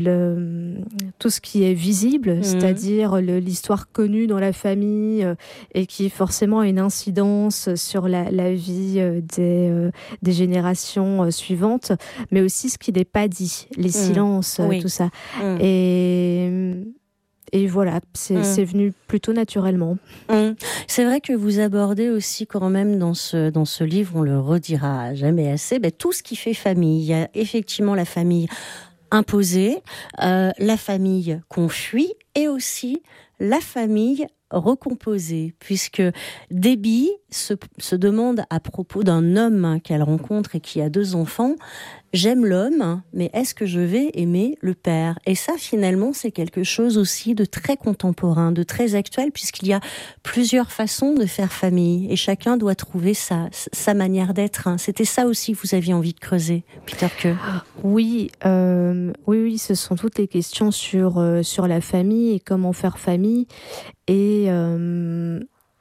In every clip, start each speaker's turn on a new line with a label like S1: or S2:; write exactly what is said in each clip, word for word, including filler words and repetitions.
S1: le, tout ce qui est visible, mmh. c'est-à-dire le, l'histoire connue dans la famille euh, et qui forcément a une incidence sur la, la vie euh, des, euh, des générations euh, suivantes, mais aussi ce qui n'est pas dit, les mmh. silences, oui. tout ça. Mmh. Et... Et voilà, c'est, mmh. c'est venu plutôt naturellement.
S2: Mmh. C'est vrai que vous abordez aussi quand même dans ce, dans ce livre, on le redira jamais assez, ben, tout ce qui fait famille. Il y a effectivement la famille imposée, euh, la famille qu'on fuit et aussi la famille recomposée, puisque Debbie se, se demande à propos d'un homme qu'elle rencontre et qui a deux enfants, j'aime l'homme, mais est-ce que je vais aimer le père ? Et ça, finalement, c'est quelque chose aussi de très contemporain, de très actuel, puisqu'il y a plusieurs façons de faire famille, et chacun doit trouver sa, sa manière d'être. C'était ça aussi que vous aviez envie de creuser, Peter Kë.
S1: Oui, euh, oui, oui, ce sont toutes les questions sur, euh, sur la famille et comment faire famille. Et... Euh,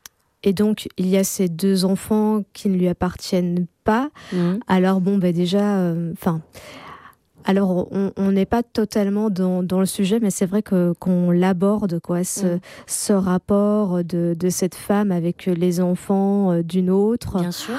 S1: Et donc, il y a ces deux enfants qui ne lui appartiennent pas. Mmh. Alors, bon, ben déjà, enfin... Euh, alors, on n'est pas totalement dans, dans le sujet, mais c'est vrai que, qu'on l'aborde, quoi, ce, mmh. ce rapport de, de cette femme avec les enfants d'une autre.
S2: Bien sûr.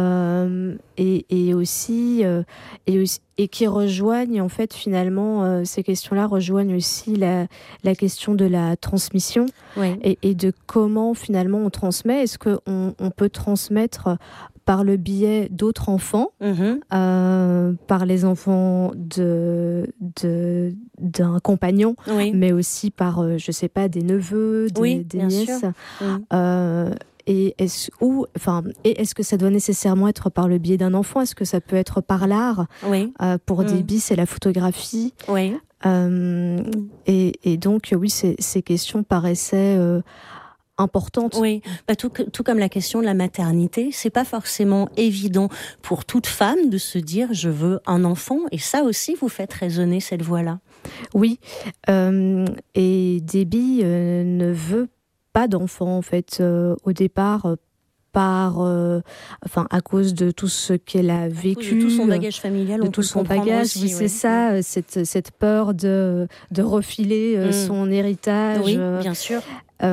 S1: Euh, et, et, aussi, euh, et aussi... Et qui rejoignent, en fait, finalement, euh, ces questions-là rejoignent aussi la, la question de la transmission oui. et, et de comment, finalement, on transmet. Est-ce qu'on on peut transmettre par le biais d'autres enfants, mm-hmm. euh, par les enfants de, de, d'un compagnon, oui. mais aussi par, euh, je ne sais pas, des neveux, des,
S2: oui,
S1: des nièces.
S2: Mm.
S1: Euh, Et est-ce, ou, enfin, et est-ce que ça doit nécessairement être par le biais d'un enfant ? Est-ce que ça peut être par l'art ?
S2: Oui.
S1: Euh, pour
S2: mmh.
S1: Debbie, c'est la photographie.
S2: Oui.
S1: Euh, et, et donc, oui, ces, ces questions paraissaient euh, importantes.
S2: Oui, bah, tout, tout comme la question de la maternité, c'est pas forcément évident pour toute femme de se dire « je veux un enfant ». Et ça aussi, vous faites résonner cette voix-là.
S1: Oui, euh, et Debbie euh, ne veut pas pas d'enfant en fait euh, au départ euh, par euh, enfin à cause de tout ce qu'elle a vécu,
S2: de tout son bagage familial,
S1: de
S2: on
S1: tout
S2: peut
S1: son
S2: le
S1: bagage
S2: aussi,
S1: oui,
S2: oui.
S1: c'est ça mmh. cette cette peur de de refiler euh, mmh. son héritage
S2: oui bien sûr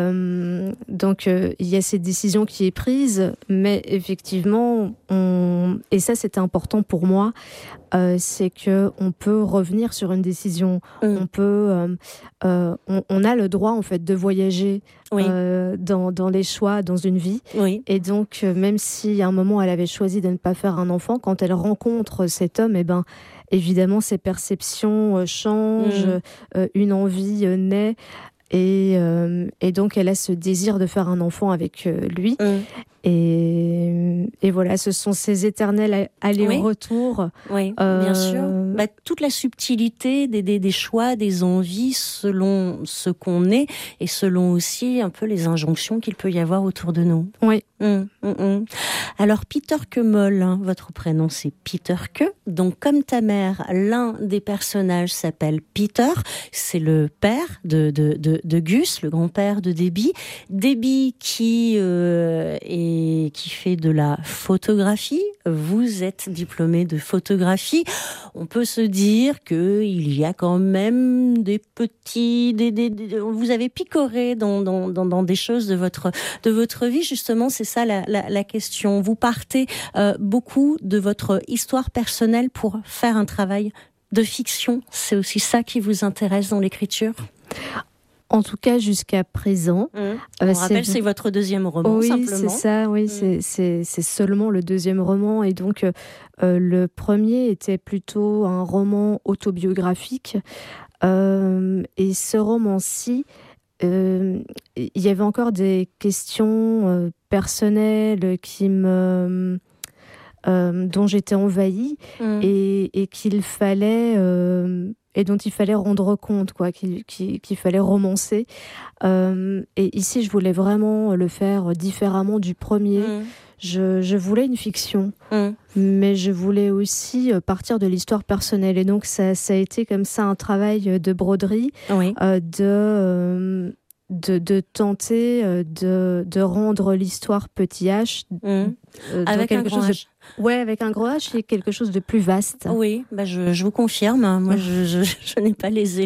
S1: euh, donc euh, il y a cette décision qui est prise, mais effectivement on... et ça c'était important pour moi, euh, c'est que on peut revenir sur une décision, mmh. on peut euh, euh, on, on a le droit en fait de voyager oui. euh, dans dans les choix dans une vie
S2: oui.
S1: et donc euh, même si à un moment elle avait choisi de ne pas faire un enfant, quand elle rencontre cet homme, et eh ben évidemment ses perceptions euh, changent, mmh. euh, une envie euh, naît. Et, euh, et donc elle a ce désir de faire un enfant avec euh, lui mmh. et, et voilà, ce sont ces éternels allers-retours
S2: oui, oui euh... bien sûr bah, toute la subtilité des, des, des choix, des envies selon ce qu'on est et selon aussi un peu les injonctions qu'il peut y avoir autour de nous.
S1: Oui.
S2: Mmh, mmh, mmh. Alors Peter Kë Moll, hein, votre prénom c'est Peter Kë, donc comme ta mère, l'un des personnages s'appelle Peter, c'est le père de, de, de, de Gus, le grand-père de Debbie. Debbie qui, euh, est, qui fait de la photographie, vous êtes diplômé de photographie, on peut se dire qu'il y a quand même des petits, des, des, des, vous avez picoré dans, dans, dans, dans des choses de votre, de votre vie, justement c'est ça la, la, la question. Vous partez euh, beaucoup de votre histoire personnelle pour faire un travail de fiction. C'est aussi ça qui vous intéresse dans l'écriture ?
S1: En tout cas, jusqu'à présent.
S2: Mmh. On euh, rappelle, c'est... c'est votre deuxième roman,
S1: oui,
S2: simplement.
S1: Oui, c'est ça, oui, mmh. c'est, c'est, c'est seulement le deuxième roman. Et donc, euh, le premier était plutôt un roman autobiographique. Euh, et ce roman-ci, Euh, il y avait encore des questions euh, personnelles qui me, euh, dont j'étais envahie mmh. et, et qu'il fallait euh, et dont il fallait rendre compte, quoi, qu'il, qu'il, qu'il fallait romancer. Euh, et ici, je voulais vraiment le faire différemment du premier. Mmh. Je, je voulais une fiction, mmh. mais je voulais aussi partir de l'histoire personnelle. Et donc, ça, ça a été comme ça un travail de broderie, oui. euh, de, euh, de, de tenter de, de rendre l'histoire petit H.
S2: Mmh. Euh, Avec un grand H.
S1: Ouais, avec un gros H, c'est quelque chose de plus vaste.
S2: Oui, bah je, je vous confirme. Moi, je, je, je n'ai pas les